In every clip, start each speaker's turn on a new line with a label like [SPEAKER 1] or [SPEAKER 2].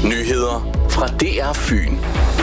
[SPEAKER 1] Nyheder fra DR Fyn.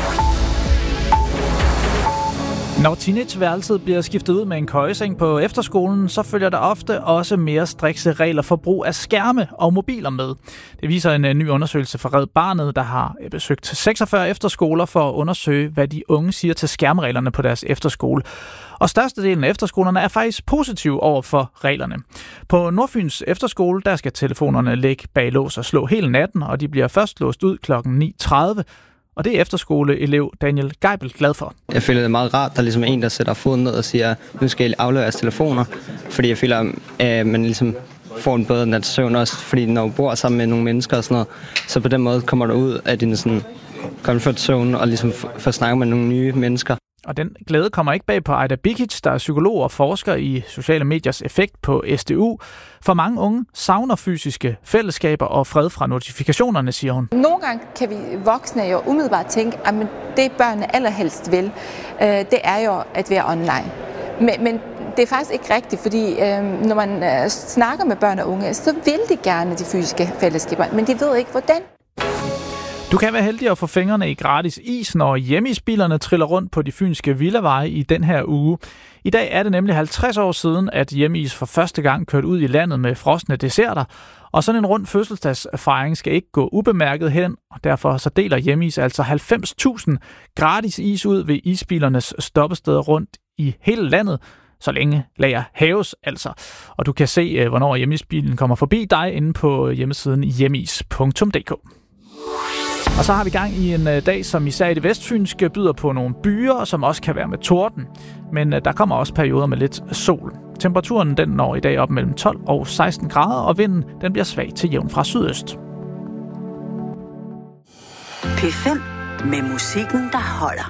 [SPEAKER 2] Når teenageværelset bliver skiftet ud med en køjeseng på efterskolen, så følger der ofte også mere strikse regler for brug af skærme og mobiler med. Det viser en ny undersøgelse fra Red Barnet, der har besøgt 46 efterskoler for at undersøge, hvad de unge siger til skærmreglerne på deres efterskole. Og størstedelen af efterskolerne er faktisk positive over for reglerne. På Nordfyns efterskole, der skal telefonerne ligge bag lås og slå hele natten, og de bliver først låst ud kl. 9.30. Og det er efterskoleelev Daniel Geibel glad for.
[SPEAKER 3] Jeg føler det meget rart, der er ligesom en, der sætter foden ned og siger, nu skal I aflevere jeres telefoner. Fordi jeg føler, at man ligesom får en bedre nats søvn også. Fordi når du bor sammen med nogle mennesker og sådan noget, så på den måde kommer du ud af din sådan comfort zone og ligesom får snakket med nogle nye mennesker.
[SPEAKER 2] Og den glæde kommer ikke bag på Aida Bikic, der er psykolog og forsker i sociale mediers effekt på SDU. For mange unge savner fysiske fællesskaber og fred fra notifikationerne, siger hun.
[SPEAKER 4] Nogle gange kan vi voksne jo umiddelbart tænke, at det børnene allerhelst vil, det er jo at være online. Men det er faktisk ikke rigtigt, fordi når man snakker med børn og unge, så vil de gerne de fysiske fællesskaber, men de ved ikke hvordan.
[SPEAKER 2] Du kan være heldig at få fingrene i gratis is, når hjemmeisbilerne triller rundt på de fynske villaveje i den her uge. I dag er det nemlig 50 år siden, at hjemmeis for første gang kørte ud i landet med frosne desserter. Og sådan en rund fødselsdagsfejring skal ikke gå ubemærket hen, og derfor så deler hjemmeis altså 90.000 gratis is ud ved isbilernes stoppesteder rundt i hele landet, så længe lager haves altså. Og du kan se, hvornår hjemmeisbilen kommer forbi dig inde på hjemmesiden hjemmeis.dk. Og så har vi gang i en dag, som især i det vestfynske byder på nogle byer, som også kan være med torden. Men der kommer også perioder med lidt sol. Temperaturen den når i dag op mellem 12 og 16 grader, og vinden den bliver svag til jævn fra sydøst.
[SPEAKER 5] P5 med musikken, der holder.